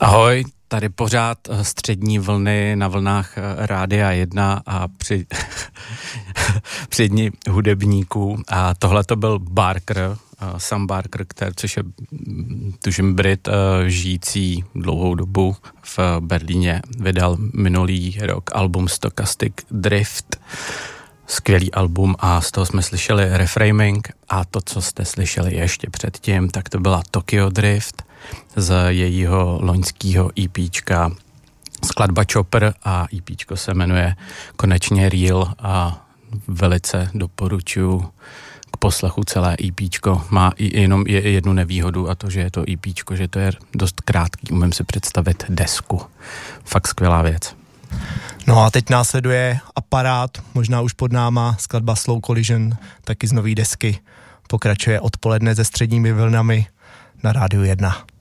Ahoj, tady pořád střední vlny na vlnách Rádia 1 a při dni hudebníků. A tohle to byl Barker, Sam Barker, což je tužím Brit, žijící dlouhou dobu v Berlíně. Vydal minulý rok album Stochastic Drift. Skvělý album a z toho jsme slyšeli Reframing a to, co jste slyšeli ještě předtím, tak to byla Tokyo Drift z jejího loňského EPčka skladba Chopper a EPčko se jmenuje Konečně Real a velice doporučuji k poslechu celé EPčko. Má i jenom jednu nevýhodu a to, že je to EPčko, že to je dost krátký, umím si představit desku. Fakt skvělá věc. No a teď následuje Aparát, možná už pod náma, skladba Slow Collision, taky z nový desky. Pokračuje Odpoledne se středními vlnami na Rádiu 1.